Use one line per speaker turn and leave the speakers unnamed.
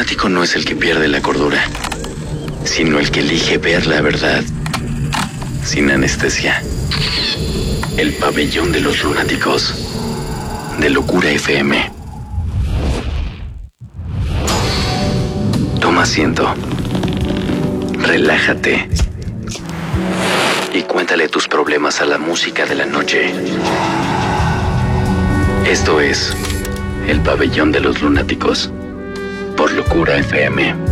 lunático no es el que pierde la cordura, sino el que elige ver la verdad sin anestesia. El pabellón de los lunáticos de Locura FM. Toma asiento, relájate y cuéntale tus problemas a la música de la noche. Esto es El Pabellón de los Lunáticos por Locura FM.